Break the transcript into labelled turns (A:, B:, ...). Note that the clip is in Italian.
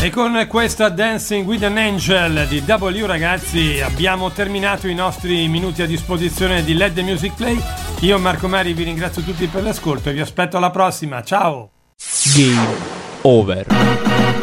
A: E con questa Dancing with an Angel di W, ragazzi, abbiamo terminato i nostri minuti a disposizione di Let the Music Play. Io, Marco Mari, vi ringrazio tutti per l'ascolto e vi aspetto alla prossima. Ciao!
B: Game over.